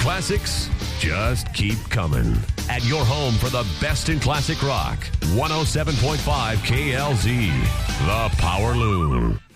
classics just keep coming. At your home for the best in classic rock, 107.5 KLZ, The Power Loom.